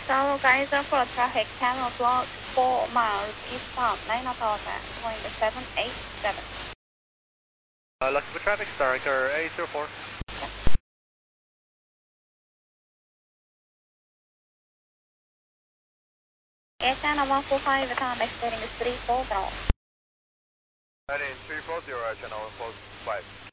Solo guys for traffic channel 4 miles eastbound, 9 o'clock, going to 787. Looking for traffic, Star Anchor 804. Air channel 145, time expecting is 340. Heading 340, channel 145.